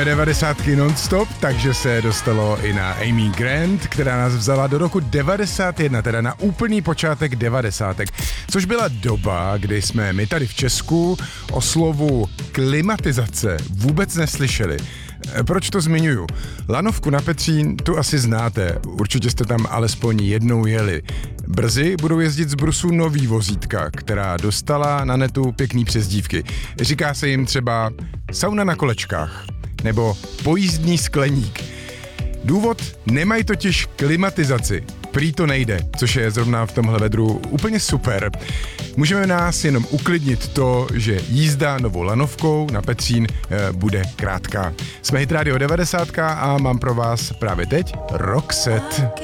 Hrajeme 90 non-stop, takže se dostalo i na Amy Grant, která nás vzala do roku 91, teda na úplný počátek 90. Což byla doba, kdy jsme my tady v Česku o slovu klimatizace vůbec neslyšeli. Proč to zmiňuju? Lanovku na Petřín tu asi znáte, určitě jste tam alespoň jednou jeli. Brzy budou jezdit z Brusu nový vozítka, která dostala na netu pěkný přezdívky. Říká se jim třeba sauna na kolečkách nebo pojízdný skleník. Důvod? Nemají totiž klimatizaci. Prý to nejde, což je zrovna v tomhle vedru úplně super. Můžeme nás jenom uklidnit to, že jízda novou lanovkou na Petřín bude krátká. Jsme Hit Radio 90 a mám pro vás právě teď Roxette.